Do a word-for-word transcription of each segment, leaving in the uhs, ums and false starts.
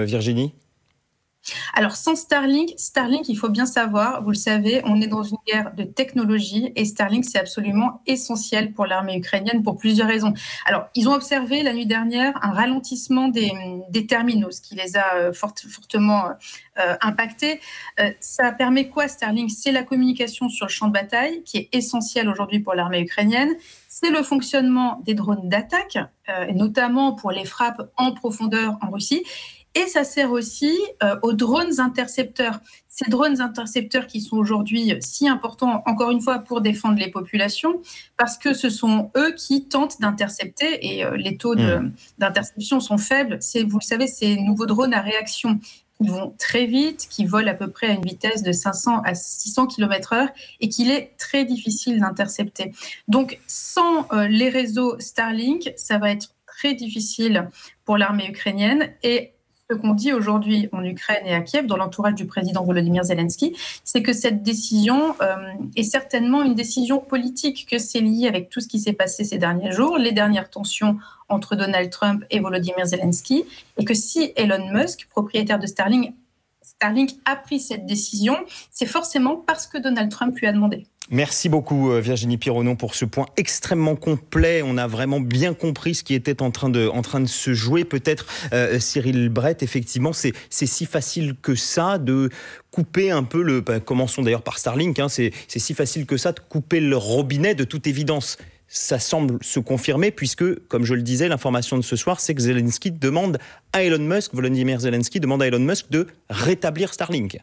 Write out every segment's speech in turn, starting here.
euh, Virginie ? Alors, sans Starlink, Starlink, il faut bien savoir, vous le savez, on est dans une guerre de technologie et Starlink, c'est absolument essentiel pour l'armée ukrainienne pour plusieurs raisons. Alors, ils ont observé la nuit dernière un ralentissement des, des terminaux, ce qui les a euh, fort, fortement euh, impactés. Euh, ça permet quoi, Starlink ? C'est la communication sur le champ de bataille, qui est essentielle aujourd'hui pour l'armée ukrainienne. C'est le fonctionnement des drones d'attaque, euh, et notamment pour les frappes en profondeur en Russie. Et ça sert aussi euh, aux drones intercepteurs. Ces drones intercepteurs qui sont aujourd'hui si importants, encore une fois, pour défendre les populations, parce que ce sont eux qui tentent d'intercepter et euh, les taux de, mmh. d'interception sont faibles. C'est, vous le savez, ces nouveaux drones à réaction qui vont très vite, qui volent à peu près à une vitesse de cinq cents à six cents kilomètres heure et qu'il est très difficile d'intercepter. Donc, sans euh, les réseaux Starlink, ça va être très difficile pour l'armée ukrainienne. Et ce qu'on dit aujourd'hui en Ukraine et à Kiev, dans l'entourage du président Volodymyr Zelensky, c'est que cette décision euh, est certainement une décision politique, que c'est lié avec tout ce qui s'est passé ces derniers jours, les dernières tensions entre Donald Trump et Volodymyr Zelensky, et que si Elon Musk, propriétaire de Starlink, Starlink a pris cette décision, c'est forcément parce que Donald Trump lui a demandé. Merci beaucoup Virginie Pironneau pour ce point extrêmement complet. On a vraiment bien compris ce qui était en train de, en train de se jouer. Peut-être euh, Cyril Brett, effectivement, c'est, c'est si facile que ça de couper un peu le... Bah, commençons d'ailleurs par Starlink, hein, c'est, c'est si facile que ça de couper le robinet de toute évidence. Ça semble se confirmer puisque, comme je le disais, l'information de ce soir, c'est que Zelensky demande à Elon Musk, Volodymyr Zelensky demande à Elon Musk de rétablir Starlink.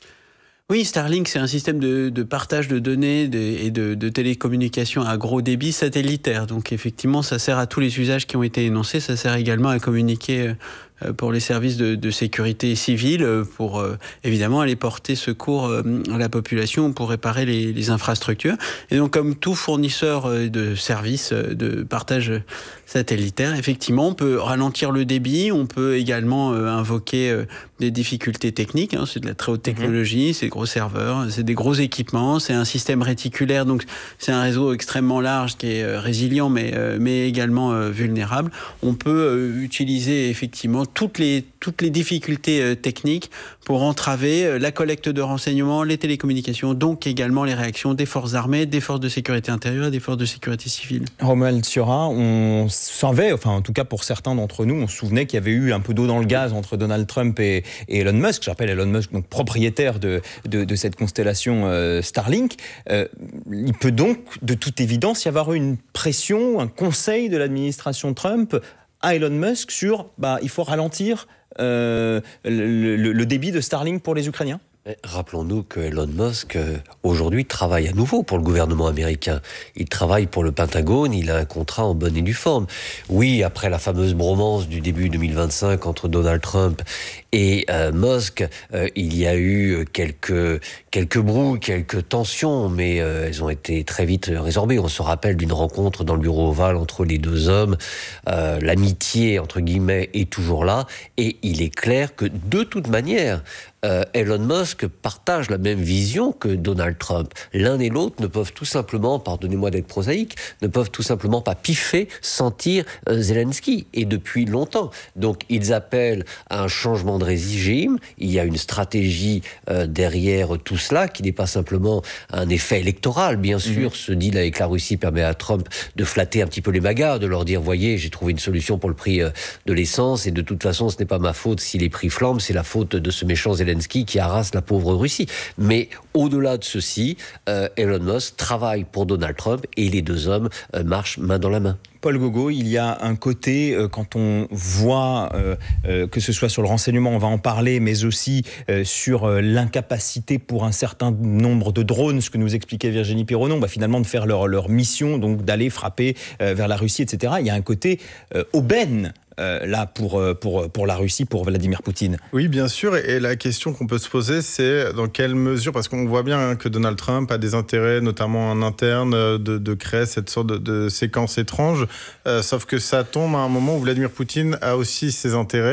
Oui, Starlink, c'est un système de, de partage de données de, et de, de télécommunications à gros débit satellitaire. Donc effectivement, ça sert à tous les usages qui ont été énoncés. Ça sert également à communiquer euh, pour les services de, de sécurité civile, pour euh, évidemment aller porter secours euh, à la population, pour réparer les, les infrastructures. Et donc, comme tout fournisseur de services de partage satellitaire, effectivement, on peut ralentir le débit. On peut également euh, invoquer euh, des difficultés techniques. Hein, c'est de la très haute technologie, mmh. c'est des gros serveurs, c'est des gros équipements, c'est un système réticulaire, donc c'est un réseau extrêmement large qui est euh, résilient, mais, euh, mais également euh, vulnérable. On peut euh, utiliser effectivement toutes les, toutes les difficultés euh, techniques pour entraver euh, la collecte de renseignements, les télécommunications, donc également les réactions des forces armées, des forces de sécurité intérieure et des forces de sécurité civile. Romuald Siora, on savait, enfin en tout cas pour certains d'entre nous, on se souvenait qu'il y avait eu un peu d'eau dans le gaz entre Donald Trump et, et Elon Musk. Je rappelle Elon Musk, donc propriétaire de, de, de cette constellation euh, Starlink. Euh, il peut donc, de toute évidence, y avoir une pression, un conseil de l'administration Trump à Elon Musk sur, bah, il faut ralentir euh, le, le, le débit de Starlink pour les Ukrainiens. Rappelons-nous que Elon Musk, euh, aujourd'hui, travaille à nouveau pour le gouvernement américain. Il travaille pour le Pentagone, il a un contrat en bonne et due forme. Oui, après la fameuse bromance du début deux mille vingt-cinq entre Donald Trump et euh, Musk, euh, il y a eu quelques, quelques brouilles, quelques tensions, mais euh, elles ont été très vite résorbées. On se rappelle d'une rencontre dans le bureau ovale entre les deux hommes. Euh, l'amitié, entre guillemets, est toujours là. Et il est clair que, de toute manière, Euh, Elon Musk partage la même vision que Donald Trump. L'un et l'autre ne peuvent tout simplement, pardonnez-moi d'être prosaïque, ne peuvent tout simplement pas piffer, sentir euh, Zelensky, et depuis longtemps. Donc ils appellent à un changement de régime. Il y a une stratégie euh, derrière tout cela qui n'est pas simplement un effet électoral. Bien sûr, mmh. ce deal avec la Russie permet à Trump de flatter un petit peu les magas, de leur dire, voyez, j'ai trouvé une solution pour le prix euh, de l'essence, et de toute façon, ce n'est pas ma faute si les prix flambent, c'est la faute de ce méchant Zelensky qui harasse la pauvre Russie. Mais au-delà de ceci, euh, Elon Musk travaille pour Donald Trump et les deux hommes euh, marchent main dans la main. Paul Gogo, il y a un côté, euh, quand on voit, euh, euh, que ce soit sur le renseignement, on va en parler, mais aussi euh, sur euh, l'incapacité pour un certain nombre de drones, ce que nous expliquait Virginie Pironneau, bah, finalement de faire leur, leur mission, donc d'aller frapper euh, vers la Russie, et cetera. Il y a un côté euh, aubaine. Euh, là pour, pour, pour la Russie, pour Vladimir Poutine. Oui, bien sûr, et la question qu'on peut se poser, c'est dans quelle mesure, parce qu'on voit bien hein, que Donald Trump a des intérêts, notamment en interne, de, de créer cette sorte de, de séquence étrange, euh, sauf que ça tombe à un moment où Vladimir Poutine a aussi ses intérêts,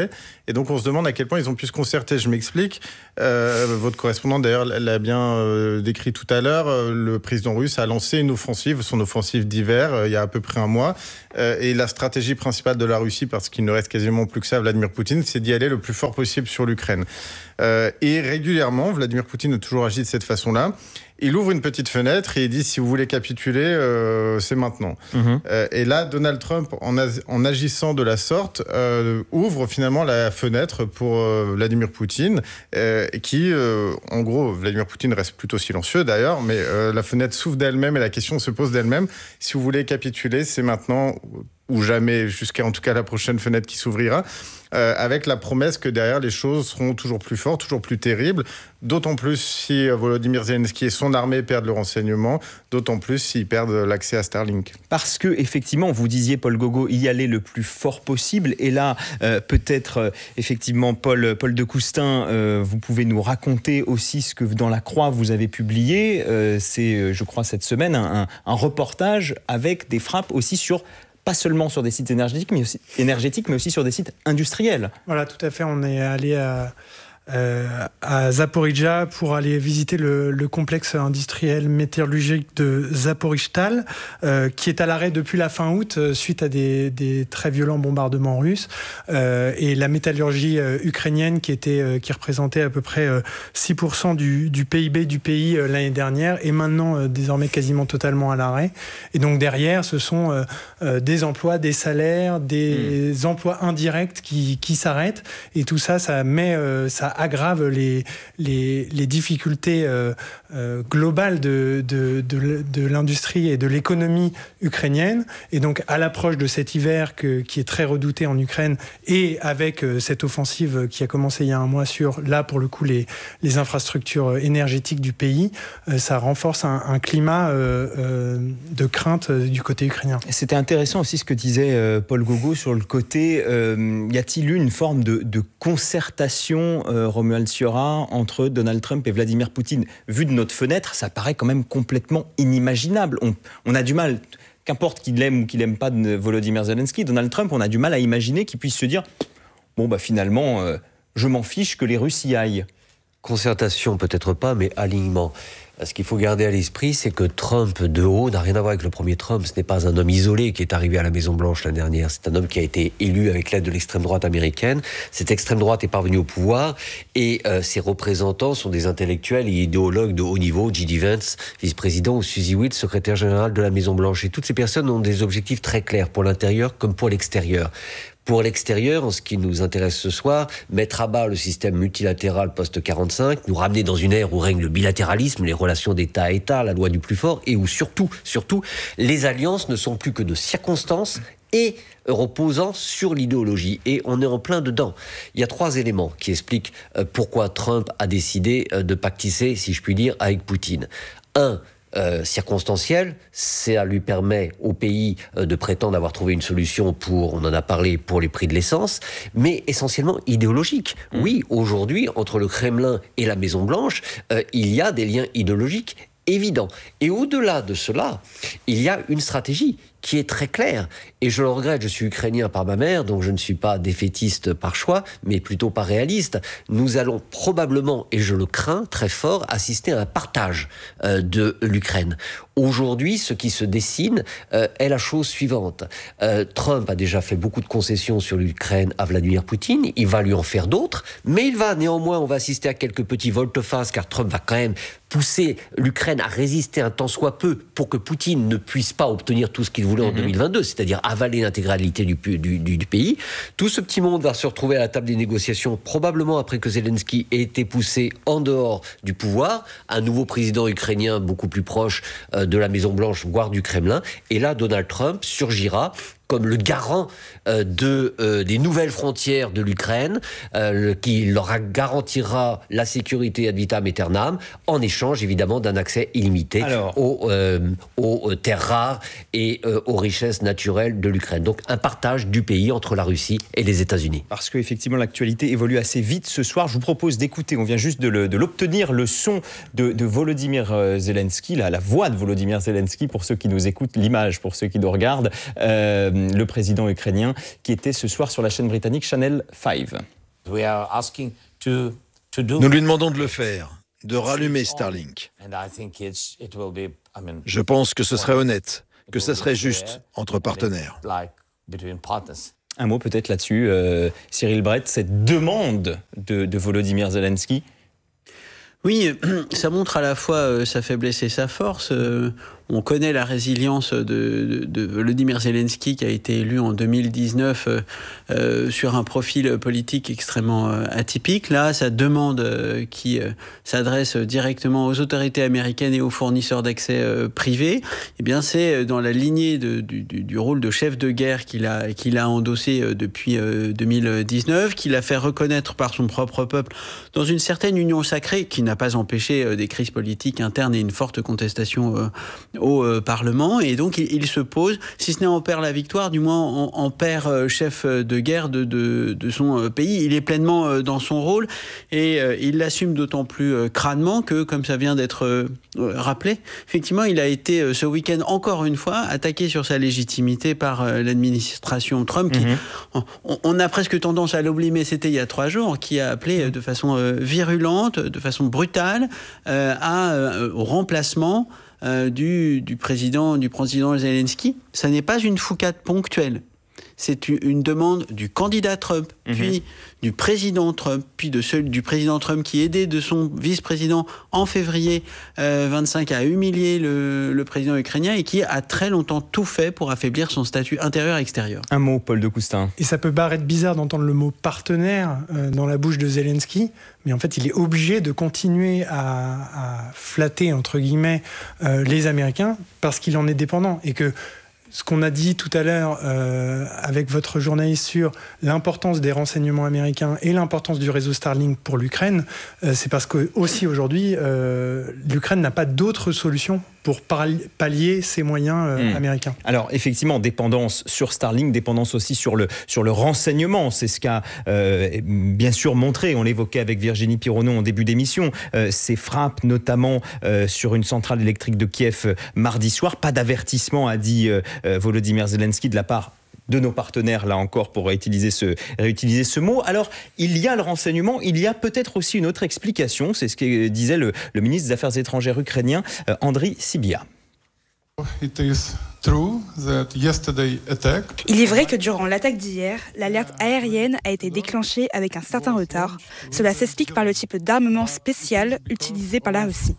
Et donc, on se demande à quel point ils ont pu se concerter. Je m'explique. Euh, votre correspondant, d'ailleurs, l'a bien euh, décrit tout à l'heure. Euh, le président russe a lancé une offensive, son offensive d'hiver, euh, il y a à peu près un mois. Euh, et la stratégie principale de la Russie, parce qu'il ne reste quasiment plus que ça à Vladimir Poutine, c'est d'y aller le plus fort possible sur l'Ukraine. Euh, et régulièrement, Vladimir Poutine a toujours agi de cette façon-là. Il ouvre une petite fenêtre et il dit si vous voulez capituler, euh, c'est maintenant. Mmh. Euh, et là, Donald Trump, en, as- en agissant de la sorte, euh, ouvre finalement la fenêtre pour euh, Vladimir Poutine, euh, qui, euh, en gros, Vladimir Poutine reste plutôt silencieux d'ailleurs, mais euh, la fenêtre s'ouvre d'elle-même et la question se pose d'elle-même. Si vous voulez capituler, c'est maintenant ou jamais, jusqu'à en tout cas la prochaine fenêtre qui s'ouvrira, euh, avec la promesse que derrière les choses seront toujours plus fortes, toujours plus terribles, d'autant plus si euh, Volodymyr Zelensky et son armée perdent le renseignement, d'autant plus s'ils perdent l'accès à Starlink. Parce que effectivement, vous disiez, Paul Gogo, y aller le plus fort possible, et là, euh, peut-être, euh, effectivement, Paul, Paul de Coustin, euh, vous pouvez nous raconter aussi ce que dans La Croix vous avez publié, euh, c'est, je crois, cette semaine, un, un reportage avec des frappes aussi sur pas seulement sur des sites énergétiques mais, aussi, énergétiques, mais aussi sur des sites industriels. Voilà, tout à fait. On est allé à, euh, à Zaporijjia pour aller visiter le, le complexe industriel métallurgique de Zaporizhzhtal, euh, qui est à l'arrêt depuis la fin août euh, suite à des, des très violents bombardements russes. Euh, et la métallurgie euh, ukrainienne qui, était, euh, qui représentait à peu près euh, six pour cent du, du P I B du pays euh, l'année dernière est maintenant euh, désormais quasiment totalement à l'arrêt. Et donc derrière, ce sont euh, euh, des emplois, des salaires, des mmh. emplois indirects qui, qui s'arrêtent. Et tout ça, ça met... Euh, ça aggrave les, les, les difficultés euh, euh, globales de, de, de, de l'industrie et de l'économie ukrainienne. Et donc, à l'approche de cet hiver que, qui est très redouté en Ukraine, et avec euh, cette offensive qui a commencé il y a un mois sur, là, pour le coup, les, les infrastructures énergétiques du pays, euh, ça renforce un, un climat euh, euh, de crainte euh, du côté ukrainien. C'était intéressant aussi ce que disait euh, Paul Gogo sur le côté, euh, y a-t-il eu une forme de, de concertation euh, Romuald Siora, entre Donald Trump et Vladimir Poutine? Vu de notre fenêtre, ça paraît quand même complètement inimaginable. On, on a du mal, qu'importe qu'il aime ou qu'il n'aime pas de Volodymyr Zelensky, Donald Trump, on a du mal à imaginer qu'il puisse se dire « Bon, bah finalement, euh, je m'en fiche que les Russes y aillent ». Concertation, peut-être pas, mais alignement. Ce qu'il faut garder à l'esprit, c'est que Trump, de haut, n'a rien à voir avec le premier Trump. Ce n'est pas un homme isolé qui est arrivé à la Maison-Blanche l'année dernière. C'est un homme qui a été élu avec l'aide de l'extrême droite américaine. Cette extrême droite est parvenue au pouvoir et euh, ses représentants sont des intellectuels et idéologues de haut niveau. J D Vance, vice-président, ou Suzy Witt, secrétaire générale de la Maison-Blanche. Et toutes ces personnes ont des objectifs très clairs pour l'intérieur comme pour l'extérieur. Pour l'extérieur, en ce qui nous intéresse ce soir, mettre à bas le système multilatéral post-quarante-cinq, nous ramener dans une ère où règne le bilatéralisme, les relations d'État à État, la loi du plus fort, et où surtout, surtout, les alliances ne sont plus que de circonstances et reposant sur l'idéologie. Et on est en plein dedans. Il y a trois éléments qui expliquent pourquoi Trump a décidé de pactiser, si je puis dire, avec Poutine. Un, Euh, circonstanciel, ça lui permet au pays euh, de prétendre avoir trouvé une solution pour, on en a parlé, pour les prix de l'essence, mais essentiellement idéologique. Mmh. Oui, aujourd'hui, entre le Kremlin et la Maison-Blanche, euh, il y a des liens idéologiques évidents. Et au-delà de cela, il y a une stratégie qui est très claire. Et je le regrette, je suis ukrainien par ma mère, donc je ne suis pas défaitiste par choix, mais plutôt pas réaliste. Nous allons probablement, et je le crains très fort, assister à un partage euh, de l'Ukraine. Aujourd'hui, ce qui se dessine euh, est la chose suivante. Euh, Trump a déjà fait beaucoup de concessions sur l'Ukraine à Vladimir Poutine, il va lui en faire d'autres, mais il va néanmoins, on va assister à quelques petits volte-face, car Trump va quand même pousser l'Ukraine à résister un tant soit peu pour que Poutine ne puisse pas obtenir tout ce qu'il voulait en deux mille vingt-deux, c'est-à-dire avaler l'intégralité du, du, du, du pays. Tout ce petit monde va se retrouver à la table des négociations, probablement après que Zelensky ait été poussé en dehors du pouvoir, un nouveau président ukrainien beaucoup plus proche euh, de la Maison-Blanche, voire du Kremlin. Et là, Donald Trump surgira comme le garant euh, de, euh, des nouvelles frontières de l'Ukraine, euh, qui leur garantira la sécurité ad vitam aeternam, en échange évidemment d'un accès illimité Alors, aux, euh, aux terres rares et euh, aux richesses naturelles de l'Ukraine. Donc un partage du pays entre la Russie et les États-Unis. Parce qu'effectivement l'actualité évolue assez vite ce soir, je vous propose d'écouter, on vient juste de, le, de l'obtenir, le son de, de Volodymyr Zelensky, la, la voix de Volodymyr Zelensky pour ceux qui nous écoutent, l'image pour ceux qui nous regardent. Euh, le président ukrainien qui était ce soir sur la chaîne britannique Channel cinq. Nous lui demandons de le faire, de rallumer Starlink. Je pense que ce serait honnête, que ce serait juste entre partenaires. Un mot peut-être là-dessus, euh, Cyril Brett, cette demande de, de Volodymyr Zelensky. Oui, ça montre à la fois sa faiblesse et sa force. On connaît la résilience de, de, de Volodymyr Zelensky qui a été élu en deux mille dix-neuf euh, sur un profil politique extrêmement euh, atypique. Là, sa demande euh, qui euh, s'adresse directement aux autorités américaines et aux fournisseurs d'accès euh, privés, eh bien, c'est dans la lignée de, du, du rôle de chef de guerre qu'il a, qu'il a endossé euh, depuis euh, deux mille dix-neuf, qu'il a fait reconnaître par son propre peuple dans une certaine union sacrée qui n'a pas empêché euh, des crises politiques internes et une forte contestation euh, au euh, Parlement, et donc il, il se pose, si ce n'est en père la victoire, du moins en, en père euh, chef de guerre de, de, de son euh, pays. Il est pleinement euh, dans son rôle et euh, il l'assume d'autant plus euh, crânement que, comme ça vient d'être euh, rappelé, effectivement, il a été euh, ce week-end encore une fois attaqué sur sa légitimité par euh, l'administration Trump, qui, mm-hmm. on, on a presque tendance à l'oublier, mais c'était il y a trois jours, qui a appelé euh, de façon euh, virulente, de façon brutale, euh, à, euh, au remplacement Euh, du, du, président, du président Zelensky. Ça n'est pas une foucade ponctuelle. C'est une demande du candidat Trump, mmh. puis du président Trump, puis de celui du président Trump qui, aidé de son vice-président en février euh, vingt-cinq, a humilié le, le président ukrainien et qui a très longtemps tout fait pour affaiblir son statut intérieur et extérieur. Un mot, Paul de Coustin. Et ça peut paraître bizarre d'entendre le mot partenaire euh, dans la bouche de Zelensky, mais en fait, il est obligé de continuer à, à flatter, entre guillemets, euh, les Américains parce qu'il en est dépendant et que ce qu'on a dit tout à l'heure euh, avec votre journaliste sur l'importance des renseignements américains et l'importance du réseau Starlink pour l'Ukraine, euh, c'est parce que aussi aujourd'hui, euh, l'Ukraine n'a pas d'autre solution pour pallier ces moyens euh, mmh. américains. Alors effectivement, dépendance sur Starlink, dépendance aussi sur le, sur le renseignement. C'est ce qu'a euh, bien sûr montré, on l'évoquait avec Virginie Pironon en début d'émission, euh, ces frappes notamment euh, sur une centrale électrique de Kiev euh, mardi soir. Pas d'avertissement, a dit euh, euh, Volodymyr Zelensky de la part de nos partenaires, là encore, pour réutiliser ce, réutiliser ce mot. Alors, il y a le renseignement, il y a peut-être aussi une autre explication, c'est ce que disait le, le ministre des Affaires étrangères ukrainien, euh, Andriy Sybiha. Il est vrai que durant l'attaque d'hier, l'alerte aérienne a été déclenchée avec un certain retard. Cela s'explique par le type d'armement spécial utilisé par la Russie.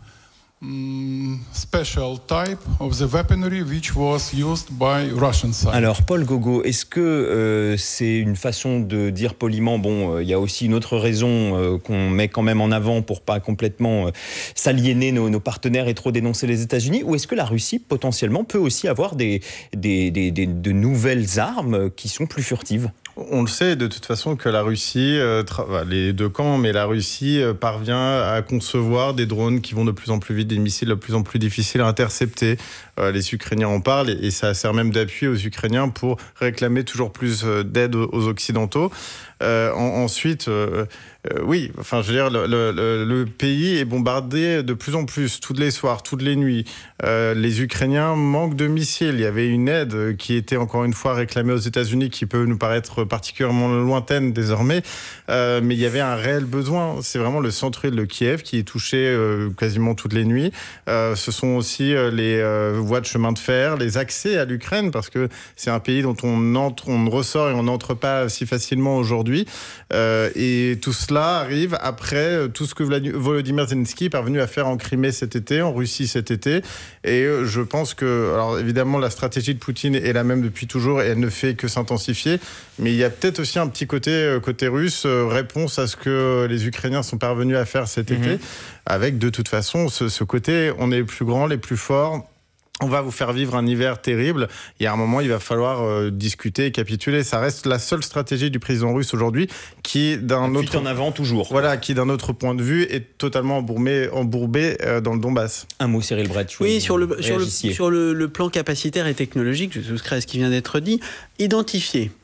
Alors Paul Gogo, est-ce que euh, c'est une façon de dire poliment, bon, il euh, y a aussi une autre raison euh, qu'on met quand même en avant pour pas complètement euh, s'aliéner nos, nos partenaires et trop dénoncer les États-Unis, ou est-ce que la Russie potentiellement peut aussi avoir des, des, des, des, de nouvelles armes qui sont plus furtives ? On le sait de toute façon que la Russie, euh, tra- les deux camps, mais la Russie euh, parvient à concevoir des drones qui vont de plus en plus vite, des missiles de plus en plus difficiles à intercepter. Euh, les Ukrainiens en parlent et, et ça sert même d'appui aux Ukrainiens pour réclamer toujours plus euh, d'aide aux, aux Occidentaux. Euh, en, ensuite, euh, euh, oui, enfin, je veux dire, le, le, le pays est bombardé de plus en plus, tous les soirs, toutes les nuits. Euh, les Ukrainiens manquent de missiles. Il y avait une aide qui était encore une fois réclamée aux États-Unis, qui peut nous paraître particulièrement lointaine désormais, euh, mais il y avait un réel besoin. C'est vraiment le centre-ville de Kiev qui est touché euh, quasiment toutes les nuits. Euh, ce sont aussi euh, les euh, voies de chemin de fer, les accès à l'Ukraine, parce que c'est un pays dont on entre, on ressort et on n'entre pas si facilement aujourd'hui. Euh, et tout cela arrive après tout ce que Volodymyr Zelensky est parvenu à faire en Crimée cet été, en Russie cet été. Et je pense que, alors évidemment, la stratégie de Poutine est la même depuis toujours et elle ne fait que s'intensifier. Mais il y a peut-être aussi un petit côté, côté russe, réponse à ce que les Ukrainiens sont parvenus à faire cet mmh. été, avec de toute façon ce, ce côté, on est les plus grands, les plus forts. On va vous faire vivre un hiver terrible. Il y a un moment, il va falloir euh, discuter et capituler. Ça reste la seule stratégie du président russe aujourd'hui qui, d'un autre en avant toujours. Voilà, qui d'un autre point de vue est totalement embourbé, embourbé euh, dans le Donbass. Un mot, Cyril Brett. Oui, sur le sur le sur le, le plan capacitaire et technologique, je souscris à ce qui vient d'être dit. Identifier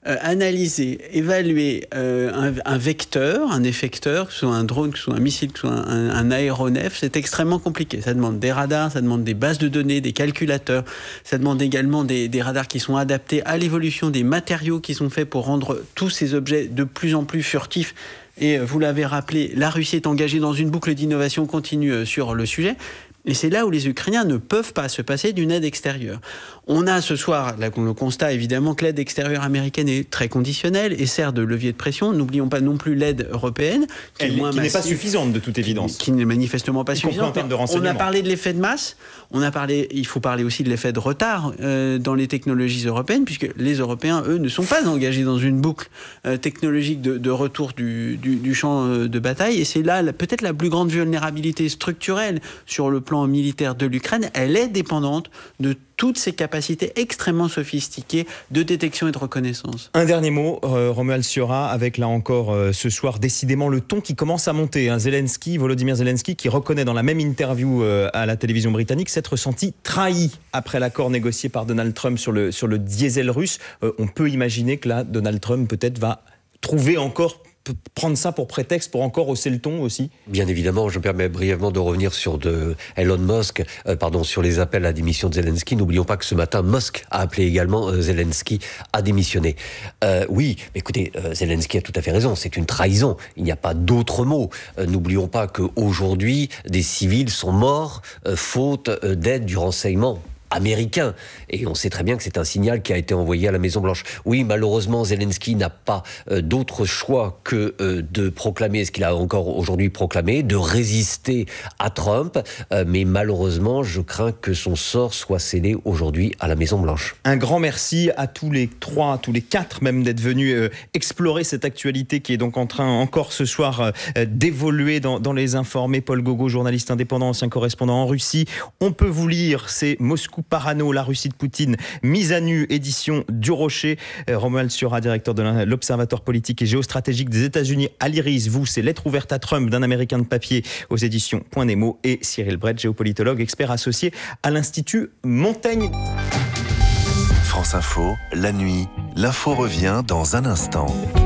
euh, analyser, évaluer euh, un, un vecteur, un effecteur, que ce soit un drone, que ce soit un missile, que ce soit un, un aéronef, c'est extrêmement compliqué. Ça demande des radars, ça demande des bases de données, des calculateurs, ça demande également des, des radars qui sont adaptés à l'évolution des matériaux qui sont faits pour rendre tous ces objets de plus en plus furtifs. Et vous l'avez rappelé, la Russie est engagée dans une boucle d'innovation continue sur le sujet. Et c'est là où les Ukrainiens ne peuvent pas se passer d'une aide extérieure. On a ce soir là, le constat évidemment que l'aide extérieure américaine est très conditionnelle et sert de levier de pression. N'oublions pas non plus l'aide européenne, qui, Elle, est moins qui massive, n'est pas suffisante de toute évidence. Qui, qui n'est manifestement pas suffisante. En termes de on a parlé de l'effet de masse, on a parlé, il faut parler aussi de l'effet de retard euh, dans les technologies européennes, puisque les Européens, eux, ne sont pas engagés dans une boucle euh, technologique de, de retour du, du, du champ euh, de bataille. Et c'est là la, peut-être la plus grande vulnérabilité structurelle sur le plan militaire de l'Ukraine. Elle est dépendante de toutes ces capacités extrêmement sophistiquées de détection et de reconnaissance. Un dernier mot, euh, Romuald Siora, avec là encore euh, ce soir décidément le ton qui commence à monter. Hein. Zelensky, Volodymyr Zelensky, qui reconnaît dans la même interview euh, à la télévision britannique s'être ressenti trahi après l'accord négocié par Donald Trump sur le, sur le diesel russe. Euh, on peut imaginer que là, Donald Trump peut-être va trouver encore prendre ça pour prétexte pour encore hausser le ton aussi. Bien évidemment, je me permets brièvement de revenir sur de Elon Musk, euh, pardon, sur les appels à démission de Zelensky. N'oublions pas que ce matin, Musk a appelé également euh, Zelensky à démissionner. Euh, oui, écoutez, euh, Zelensky a tout à fait raison, c'est une trahison. Il n'y a pas d'autre mot. Euh, n'oublions pas qu'aujourd'hui, des civils sont morts euh, faute euh, d'aide du renseignement américain. Et on sait très bien que c'est un signal qui a été envoyé à la Maison-Blanche. Oui, malheureusement, Zelensky n'a pas euh, d'autre choix que euh, de proclamer ce qu'il a encore aujourd'hui proclamé, de résister à Trump. Euh, mais malheureusement, je crains que son sort soit scellé aujourd'hui à la Maison-Blanche. Un grand merci à tous les trois, tous les quatre même, d'être venus euh, explorer cette actualité qui est donc en train encore ce soir euh, d'évoluer dans, dans les informés. Paul Gogo, journaliste indépendant, ancien correspondant en Russie. On peut vous lire, c'est Moscou Parano, la Russie de Poutine, mise à nu, édition du Rocher. Euh, Romuald Siora, directeur de l'Observatoire politique et géostratégique des États-Unis à l'Iris. Vous, c'est Lettre ouverte à Trump d'un Américain de papier aux éditions Point Nemo. Et Cyril Brett, géopolitologue, expert associé à l'Institut Montaigne. France Info, la nuit, l'info revient dans un instant.